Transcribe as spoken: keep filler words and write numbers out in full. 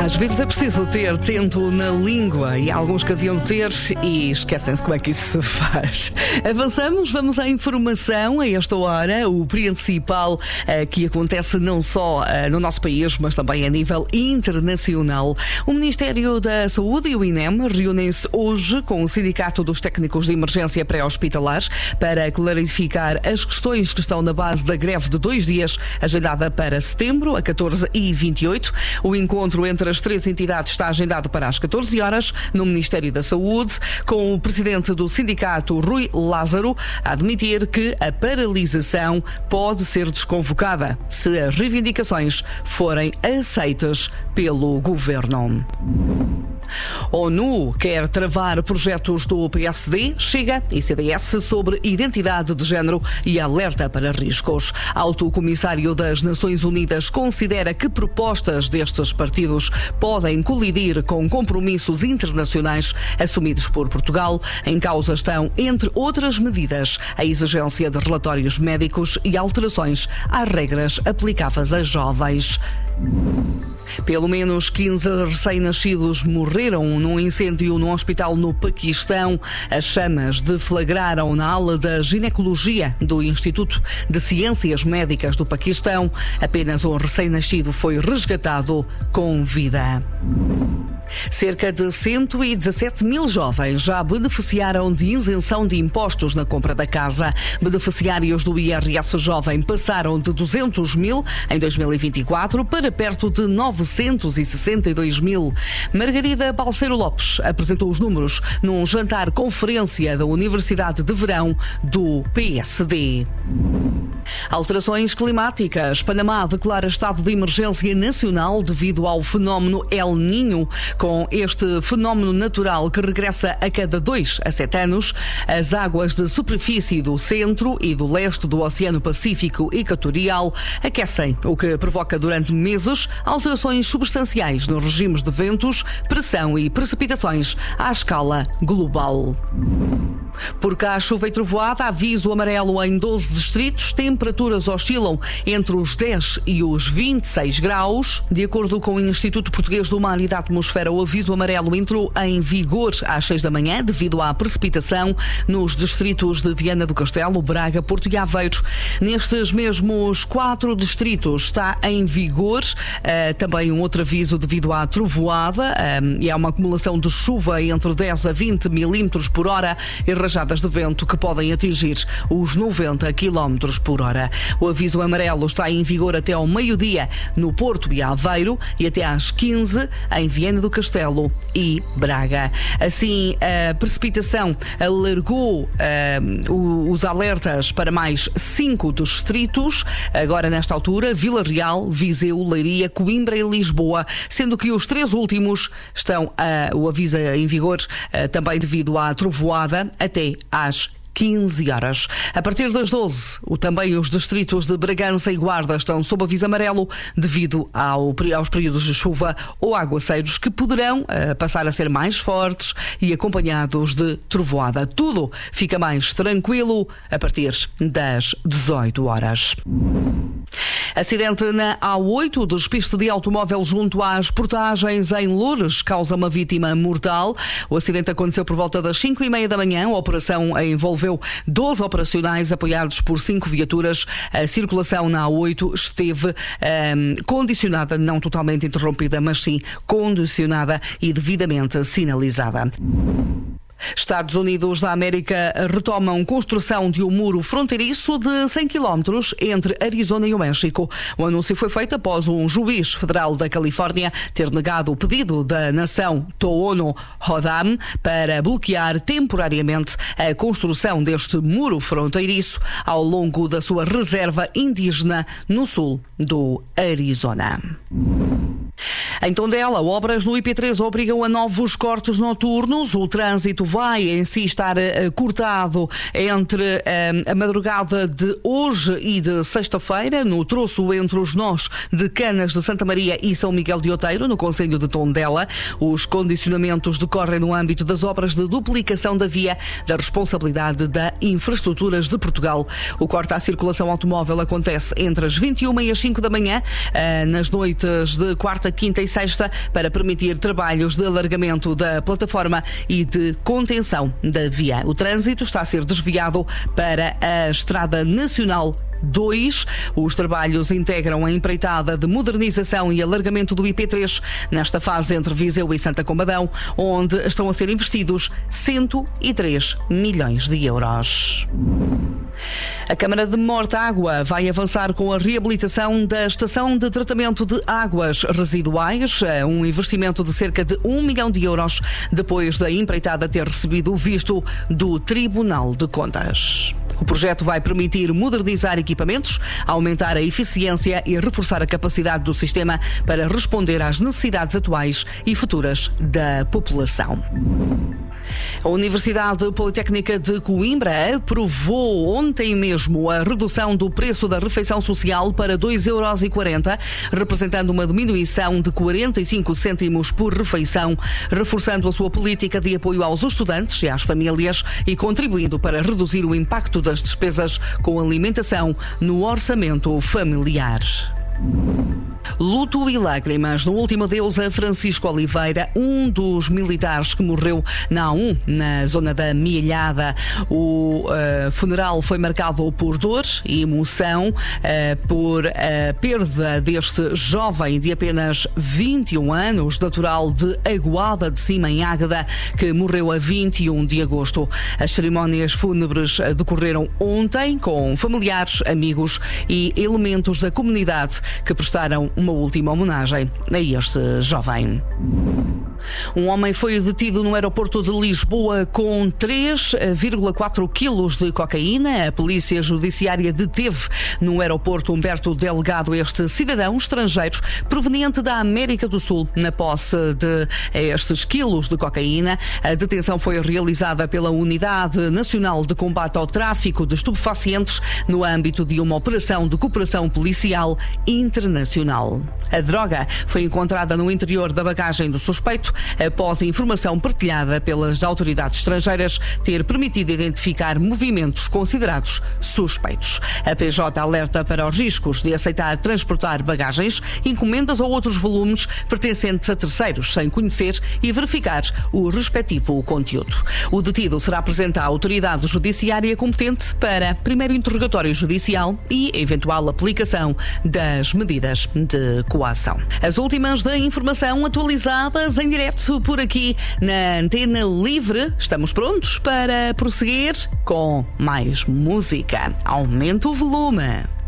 Às vezes é preciso ter tento na língua e há alguns que haviam de ter e esquecem-se como é que isso se faz. Avançamos, vamos à informação a esta hora, o principal uh, que acontece não só uh, no nosso país, mas também a nível internacional. O Ministério da Saúde e o I N E M reúnem-se hoje com o Sindicato dos Técnicos de Emergência Pré-Hospitalares para clarificar as questões que estão na base da greve de dois dias, agendada para setembro, a catorze e vinte e oito. O encontro entre as três entidades está agendado para as catorze horas no Ministério da Saúde, com o presidente do sindicato, Rui Lázaro, a admitir que a paralisação pode ser desconvocada se as reivindicações forem aceitas pelo governo. ONU quer travar projetos do P S D, Chega e C D S sobre identidade de género e alerta para riscos. Alto Comissário das Nações Unidas considera que propostas destes partidos podem colidir com compromissos internacionais assumidos por Portugal. Em causa estão, entre outras medidas, a exigência de relatórios médicos e alterações às regras aplicáveis a jovens. Pelo menos quinze recém-nascidos morreram num incêndio num hospital no Paquistão. As chamas deflagraram na ala da ginecologia do Instituto de Ciências Médicas do Paquistão. Apenas um recém-nascido foi resgatado com vida. Cerca de cento e dezassete mil jovens já beneficiaram de isenção de impostos na compra da casa. Beneficiários do I R S jovem passaram de duzentos mil em dois mil e vinte e quatro para perto de novecentos e sessenta e dois mil. Margarida Balseiro Lopes apresentou os números num jantar-conferência da Universidade de Verão do P S D. Alterações climáticas. Panamá declara estado de emergência nacional devido ao fenómeno El Niño. Com este fenómeno natural que regressa a cada dois a sete anos, as águas de superfície do centro e do leste do Oceano Pacífico Equatorial aquecem, o que provoca durante meses alterações substanciais nos regimes de ventos, pressão e precipitações à escala global. Por cá, chuva e trovoada, aviso amarelo em doze distritos, temperaturas oscilam entre os dez e os vinte e seis graus. De acordo com o Instituto Português do Mar e da Atmosfera, o aviso amarelo entrou em vigor às seis da manhã devido à precipitação nos distritos de Viana do Castelo, Braga, Porto e Aveiro. Nestes mesmos quatro distritos está em vigor uh, também um outro aviso devido à trovoada uh, e há uma acumulação de chuva entre dez a vinte milímetros por hora e rajadas de vento que podem atingir os noventa quilómetros por hora. O aviso amarelo está em vigor até ao meio-dia no Porto e Aveiro e até às quinze em Viana do Castelo e Braga. Assim, a precipitação alargou uh, os alertas para mais cinco distritos, agora nesta altura, Vila Real, Viseu, Leiria, Coimbra e Lisboa, sendo que os três últimos estão, uh, o aviso em vigor uh, também devido à trovoada, até às quinze horas. A partir das doze, o, também os distritos de Bragança e Guarda estão sob aviso amarelo devido ao, aos períodos de chuva ou aguaceiros que poderão uh, passar a ser mais fortes e acompanhados de trovoada. Tudo fica mais tranquilo a partir das dezoito horas. Acidente na A oito, despiste de automóvel junto às portagens em Loures, causa uma vítima mortal. O acidente aconteceu por volta das cinco e meia da manhã. A operação envolveu doze operacionais apoiados por cinco viaturas. A circulação na A oito esteve um, condicionada, não totalmente interrompida, mas sim condicionada e devidamente sinalizada. Estados Unidos da América retomam construção de um muro fronteiriço de cem quilómetros entre Arizona e o México. O anúncio foi feito após um juiz federal da Califórnia ter negado o pedido da nação Tohono O'odham para bloquear temporariamente a construção deste muro fronteiriço ao longo da sua reserva indígena no sul do Arizona. Em Tondela, obras no I P três obrigam a novos cortes noturnos. O trânsito vai em si estar uh, cortado entre uh, a madrugada de hoje e de sexta-feira, no troço entre os nós de Canas de Santa Maria e São Miguel de Outeiro, no concelho de Tondela. Os condicionamentos decorrem no âmbito das obras de duplicação da via da responsabilidade da Infraestruturas de Portugal. O corte à circulação automóvel acontece entre as vinte e uma e as cinco da manhã, uh, nas noites de quarta, quinta e sexta para permitir trabalhos de alargamento da plataforma e de contenção da via. O trânsito está a ser desviado para a Estrada Nacional dois. Os trabalhos integram a empreitada de modernização e alargamento do I P três nesta fase entre Viseu e Santa Combadão, onde estão a ser investidos cento e três milhões de euros. A Câmara de Mortágua vai avançar com a reabilitação da estação de tratamento de águas residuais, um investimento de cerca de um milhão de euros, depois da empreitada ter recebido o visto do Tribunal de Contas. O projeto vai permitir modernizar equipamentos, aumentar a eficiência e reforçar a capacidade do sistema para responder às necessidades atuais e futuras da população. A Universidade Politécnica de Coimbra aprovou ontem mesmo a redução do preço da refeição social para dois euros e quarenta, representando uma diminuição de quarenta e cinco cêntimos por refeição, reforçando a sua política de apoio aos estudantes e às famílias e contribuindo para reduzir o impacto das despesas com alimentação no orçamento familiar. Luto e lágrimas no último adeus a Francisco Oliveira, um dos militares que morreu na A um, na zona da Milhada. O uh, funeral foi marcado por dor e emoção uh, por a perda deste jovem de apenas vinte e um anos, natural de Aguada de Cima, em Águeda, que morreu a vinte e um de agosto. As cerimónias fúnebres decorreram ontem com familiares, amigos e elementos da comunidade que prestaram uma última homenagem a este jovem. Um homem foi detido no aeroporto de Lisboa com três vírgula quatro quilos de cocaína. A polícia judiciária deteve no aeroporto Humberto Delgado este cidadão estrangeiro proveniente da América do Sul na posse de estes quilos de cocaína. A detenção foi realizada pela Unidade Nacional de Combate ao Tráfico de Estupefacientes no âmbito de uma operação de cooperação policial internacional. A droga foi encontrada no interior da bagagem do suspeito após a informação partilhada pelas autoridades estrangeiras ter permitido identificar movimentos considerados suspeitos. A P J alerta para os riscos de aceitar transportar bagagens, encomendas ou outros volumes pertencentes a terceiros sem conhecer e verificar o respectivo conteúdo. O detido será apresentado à autoridade judiciária competente para primeiro interrogatório judicial e eventual aplicação das medidas de coação. As últimas da informação atualizadas em direto por aqui na Antena Livre. Estamos prontos para prosseguir com mais música. Aumenta o volume.